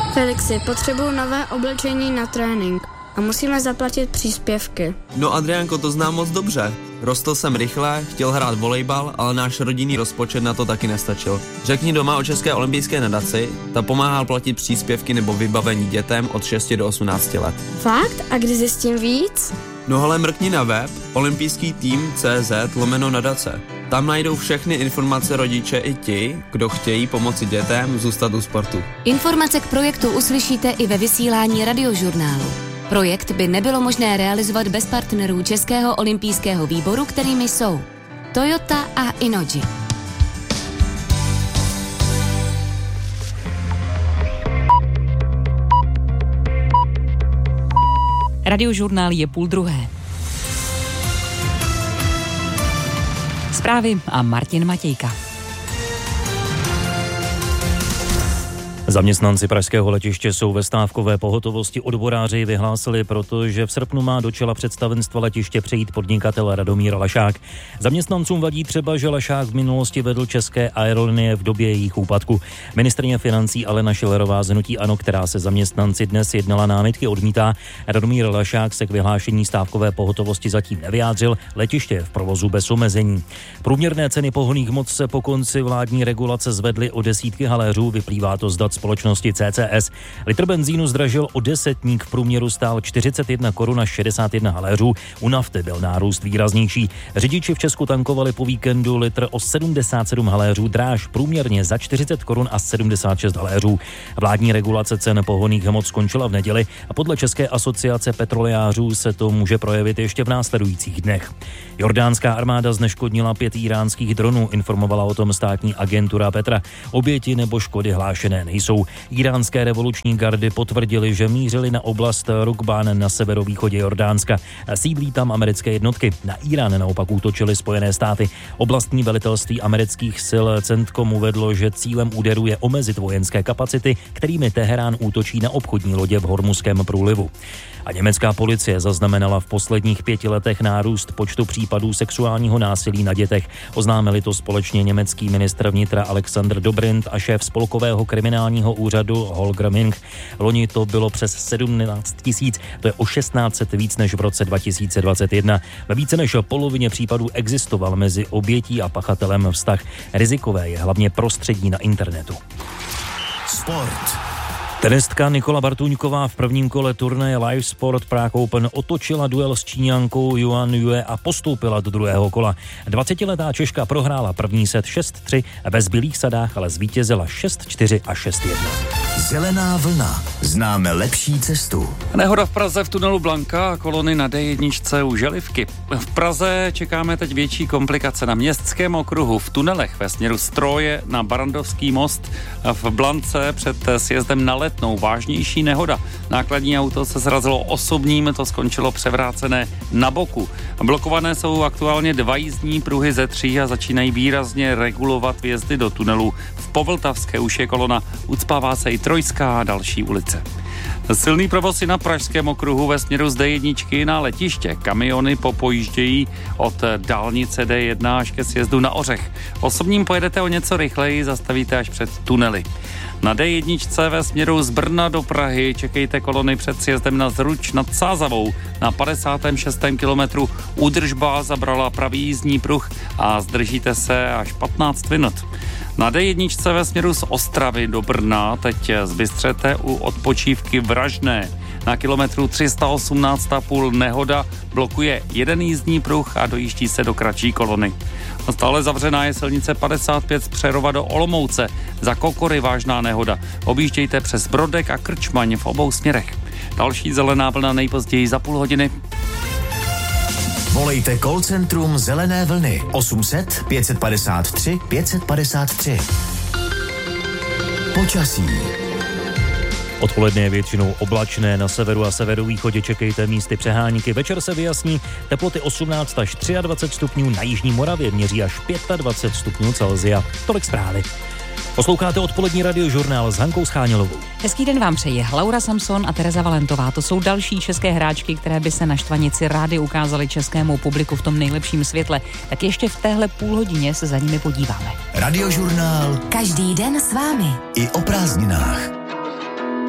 Felixi, potřebuju nové oblečení na trénink a musíme zaplatit příspěvky. No Adriánko, to znám moc dobře. Rostl jsem rychle, chtěl hrát volejbal, ale náš rodinný rozpočet na to taky nestačil. Řekni doma o České olympijské nadaci, ta pomáhá platit příspěvky nebo vybavení dětem od 6 do 18 let. Fakt? A kdy zjistím víc? No hele, mrkni na web olympijský-tým.cz/nadace. Tam najdou všechny informace rodiče i ti, kdo chtějí pomoci dětem zůstat u sportu. Informace k projektu uslyšíte i ve vysílání Radiožurnálu. Projekt by nebylo možné realizovat bez partnerů Českého olympijského výboru, kterými jsou Toyota a Innogy. Radiožurnál je 12:30. Zprávy a Martin Matějka. Zaměstnanci pražského letiště jsou ve stávkové pohotovosti. Odboráři vyhlásili, protože v srpnu má do čela představenstva letiště přejít podnikatel Radomír Lašák. Zaměstnancům vadí třeba, že Lašák v minulosti vedl České aerolinie v době jejich úpadku. Ministryně financí Alena Schillerová z hnutí ANO, která se zaměstnanci dnes jednala, námitky odmítá. Radomír Lašák se k vyhlášení stávkové pohotovosti zatím nevyjádřil. Letiště je v provozu bez omezení. Průměrné ceny pohonných hmot se po konci vládní regulace zvedly o desítky haléřů, vyplývá to z dat společnosti CCS. Litr benzínu zdražil o 10, v průměru stál 41 korun a 61 haléřů. U nafty byl nárůst výraznější. Řidiči v Česku tankovali po víkendu litr o 77 haléřů dráž, průměrně za 40 korun a 76 haléřů. Vládní regulace cen pohonných hmot skončila v neděli a podle České asociace petrolejářů se to může projevit ještě v následujících dnech. Jordánská armáda zneškodnila 5 iránských dronů, informovala o tom státní agentura Petra. Oběti nebo škody hlášené nejsou. Iránské revoluční gardy potvrdili, že mířili na oblast Rukban na severovýchodě Jordánska. Sídlí tam americké jednotky. Na Irán naopak útočily Spojené státy. Oblastní velitelství amerických sil CENTCOM uvedlo, že cílem úderu je omezit vojenské kapacity, kterými Teherán útočí na obchodní lodě v Hormuzském průlivu. A německá policie zaznamenala v posledních 5 letech nárůst počtu případů sexuálního násilí na dětech. Oznámili to společně německý ministr vnitra Alexander Dobrindt a šéf spolkového kriminálního úřadu Holger Mink. Loni to bylo přes 17 000, to je o 1600 víc než v roce 2021. Ve více než polovině případů existoval mezi obětí a pachatelem vztah. Rizikové je hlavně prostředí na internetu. Sport. Tenistka Nikola Bartuňková v prvním kole turnaje Live Sport Prague Open otočila duel s Číňankou Yuan Yue a postoupila do druhého kola. 20letá Češka prohrála první set 6-3, ve zbylých sadách ale zvítězila 6-4 a 6-1. Zelená vlna. Známe lepší cestu. Nehoda v Praze v tunelu Blanka a kolony na D1 u Želivky. V Praze čekáme teď větší komplikace na Městském okruhu, v tunelech ve směru Stroje na Barandovský most, v Blance před sjezdem na Letnou. Vážnější nehoda. Nákladní auto se srazilo osobním, to skončilo převrácené na boku. Blokované jsou aktuálně 2 jízdní pruhy ze 3 a začínají výrazně regulovat vjezdy do tunelu. V Povltavské už je kolona, ucpává se i Trojská a další ulice. Silný provoz i na Pražském okruhu ve směru z D1 na letiště. Kamiony popojíždějí od dálnice D1 až ke sjezdu na Ořech. Osobním pojedete o něco rychleji, zastavíte až před tunely. Na D1 ve směru z Brna do Prahy čekejte kolony před sjezdem na Zruč nad Sázavou. Na 56. kilometru údržba zabrala pravý jízdní pruh a zdržíte se až 15 minut. Na D1 ve směru z Ostravy do Brna teď zbystřete u odpočívky Vražné. Na kilometru 318,5 nehoda blokuje jeden jízdní pruh a dojíždí se do kratší kolony. Stále zavřená je silnice 55 z Přerova do Olomouce. Za Kokory vážná nehoda. Objíždějte přes Brodek a Krčmaň v obou směrech. Další zelená vlna nejpozději za půl hodiny. Volejte call centrum Zelené vlny 800 553 553. Počasí. Odpoledne je většinou oblačné, na severu a severovýchodě čekejte místy přehánky. Večer se vyjasní, teploty 18 až 23 stupňů, na jižní Moravě měří až 25 stupňů Celsia. Tolik zprávy. Posloucháte odpolední radiožurnál s Hankou Schánělovou. Hezký den vám přeji Laura Samson a Tereza Valentová. To jsou další české hráčky, které by se na Štvanici rády ukázaly českému publiku v tom nejlepším světle. Tak ještě v téhle půlhodině se za nimi podíváme. Radiožurnál. Každý den s vámi. I o prázdninách.